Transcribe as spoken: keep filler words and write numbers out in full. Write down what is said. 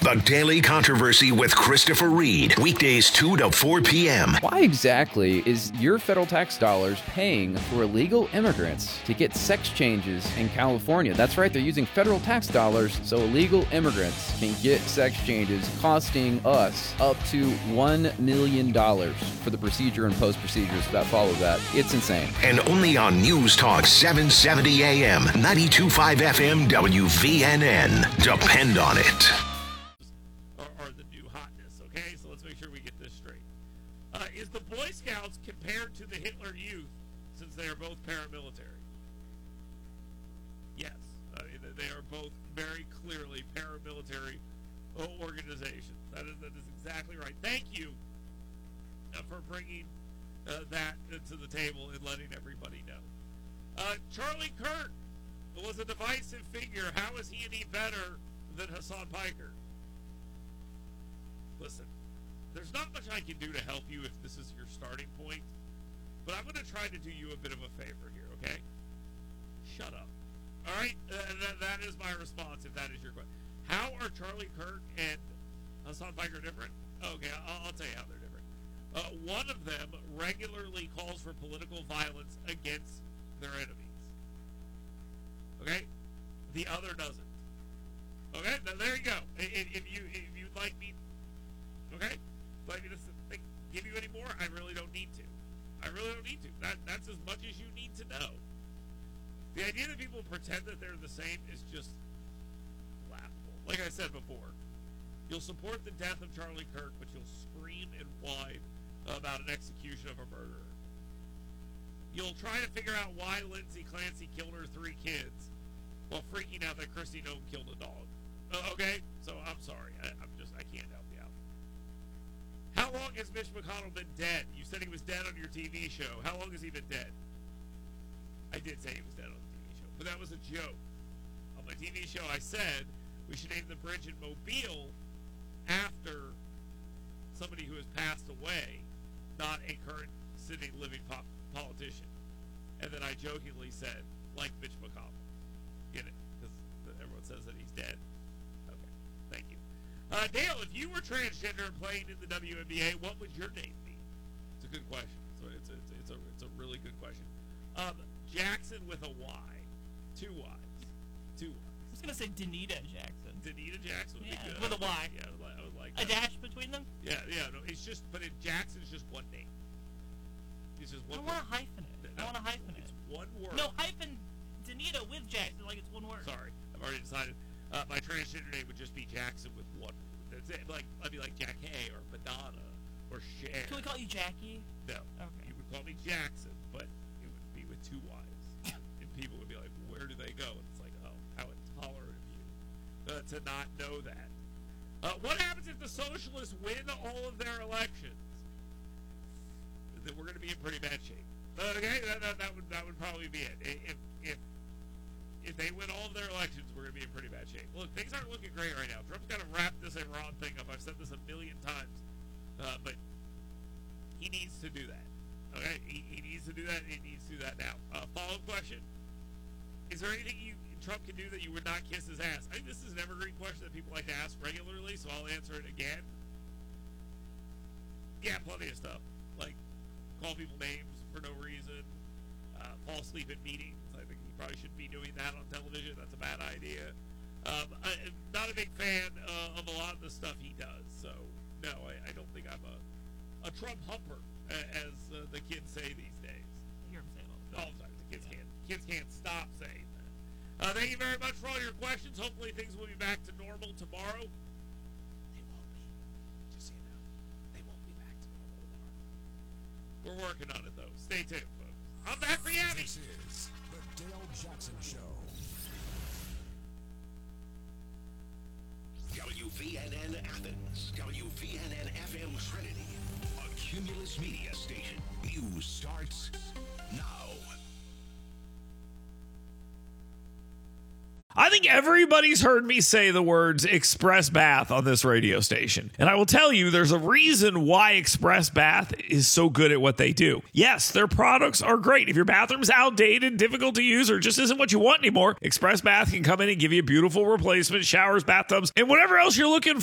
The Daily Controversy with Christopher Reed. Weekdays two to four p.m. Why exactly is your federal tax dollars paying for illegal immigrants to get sex changes in California? That's right, they're using federal tax dollars so illegal immigrants can get sex changes, costing us up to one million dollars for the procedure and post-procedures that follow that. It's insane. And only on News Talk seven seventy A M, ninety-two point five F M, W V N N. Depend on it. Is the Boy Scouts compared to the Hitler Youth since they are both paramilitary? Yes. Uh, they are both very clearly paramilitary organizations. That is, that is exactly right. Thank you uh, for bringing uh, that to the table and letting everybody know. Uh, Charlie Kirk was a divisive figure. How is he any better than Hassan Piker? Listen. There's not much I can do to help you if this is your starting point, but I'm going to try to do you a bit of a favor here, okay? Shut up. All right? Uh, that, that is my response if that is your question. How are Charlie Kirk and Hassan Piker different? Okay, I'll, I'll tell you how they're different. Uh, one of them regularly calls for political violence against their enemies. Okay? The other doesn't. Okay? Now, there you go. If, if, you, if you'd like me... Okay? But I mean, to give you any more, I really don't need to. I really don't need to. That That's as much as you need to know. The idea that people pretend that they're the same is just laughable. Like I said before, you'll support the death of Charlie Kirk, but you'll scream and whine about an execution of a murderer. You'll try to figure out why Lindsay Clancy killed her three kids while freaking out that Christy Nome killed a dog. Uh, okay? So I'm sorry. I, I'm just, I can't help you out. How long has Mitch McConnell been dead? You said he was dead on your T V show. How long has he been dead? I did say he was dead on the T V show, but that was a joke. On my T V show, I said we should name the bridge in Mobile after somebody who has passed away, not a current sitting living po- politician. And then I jokingly said, like Mitch McConnell. Get it? Because everyone says that he's dead. Okay, thank you. Uh, Dale, if you were transgender and playing in the W N B A, what would your name be? It's a good question. So it's a, it's a, it's a really good question. Um, Jackson with a Y. Two Y's. Two Y's. I was going to say Danita Jackson. Danita Jackson would yeah, be good. With a Y. Yeah, I would like, I would like a that. dash between them? Yeah, yeah. No, it's just, but in Jackson, it's just one name. It's just one I want word. a hyphen it. No, I want a hyphen it. It's one word. No, hyphen Danita with Jackson, like it's one word. Sorry, I've already decided. Uh, my transgender name would just be Jackson with one word. That's it. Like, I'd be like Jack Hay or Madonna or Cher. Can we call you Jackie? No. Okay. You would call me Jackson, but it would be with two Y's. And people would be like, where do they go? And it's like, oh, how intolerant of you uh, to not know that. Uh, what happens if the socialists win all of their elections? Then we're going to be in pretty bad shape. Uh, okay, that, that, that would that would probably be it. If if if they win all of their elections, we're going to be in pretty bad shape. Look, things aren't looking great right now. Trump's got to wrap this Iran thing up. I've said this a million times, uh, but he needs to do that. Okay, he, he needs to do that. He needs to do that now. Uh, follow-up question: is there anything you Trump can do that you would not kiss his ass? I think this is an evergreen question that people like to ask regularly, so I'll answer it again. Yeah, plenty of stuff. Like call people names for no reason, uh, fall asleep at meetings. I think he probably shouldn't be doing that on television. That's a bad idea. Um, I'm not a big fan uh, of a lot of the stuff he does. So, no, I, I don't think I'm a, a Trump humper, as uh, the kids say these days. I hear him say it all the All time. the time. The kids can't, kids can't stop saying that. Uh, thank you very much for all your questions. Hopefully things will be back to normal tomorrow. They won't be. Just so you know, they won't be back to normal tomorrow. We're working on it, though. Stay tuned, folks. I'm back for Yabby. This is the Dale Jackson Show. W V N N Athens, W V N N F M Trinity, a Cumulus Media station. News starts now. I think everybody's heard me say the words Express Bath on this radio station. And I will tell you, there's a reason why Express Bath is so good at what they do. Yes, their products are great. If your bathroom's outdated, difficult to use, or just isn't what you want anymore, Express Bath can come in and give you a beautiful replacement, showers, bathtubs, and whatever else you're looking